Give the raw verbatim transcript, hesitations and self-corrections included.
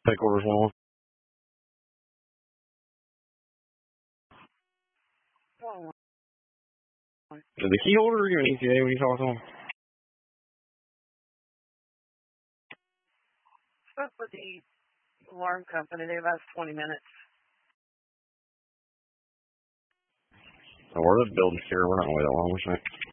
Take orders one. Is the key holder or you an E T A when you talk to him? Spoke with the alarm company. They last twenty minutes. Oh, we're the building here. We're not going to wait that long. What's that?